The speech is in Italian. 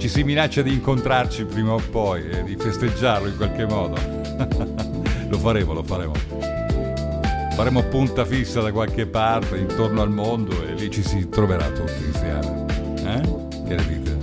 ci si minaccia di incontrarci prima o poi e di festeggiarlo in qualche modo. Lo faremo. Faremo punta fissa da qualche parte intorno al mondo e lì ci si troverà tutti insieme. Che ne dite?